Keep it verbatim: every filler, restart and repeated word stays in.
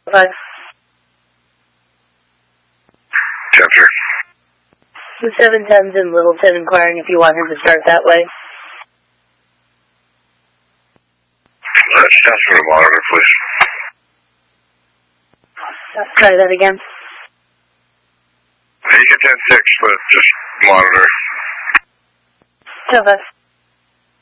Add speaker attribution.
Speaker 1: Five.
Speaker 2: Chapter.
Speaker 1: The seven tens in Littleton inquiring if you want him to start that way.
Speaker 2: Let's transfer to monitor, please.
Speaker 1: Try that again.
Speaker 2: You can ten six, but just monitor.
Speaker 1: Tell us.